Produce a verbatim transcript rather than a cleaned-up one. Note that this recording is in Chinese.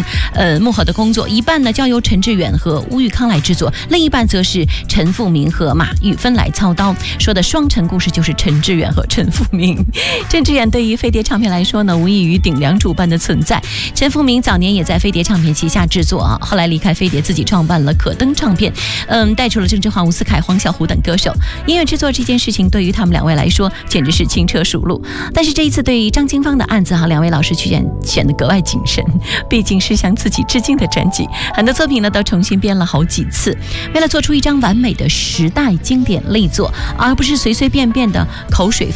跟呃幕后的工作，一半呢交由陈志远和吴玉康来制作，另一半则是陈复明和马玉芬来操刀。说的双城故事就是陈志远和陈复明。陈志远对于飞碟唱片来说呢，无异于顶梁柱般的存在。陈复明早年也在飞碟唱片旗下制作啊，后来离开飞碟，自己创办了可登唱片，嗯，带出了郑智化、吴思凯、黄小琥等歌手。音乐制作这件事情对于他们两位来说简直是轻车熟路。但是这一次对于张清芳的案子哈，两位老师选选的格外谨慎，毕竟是向自己致敬的专辑，很多作品呢都重新编了好几次，为了做出一张完美的时代经典力作，而不是随随便便的口水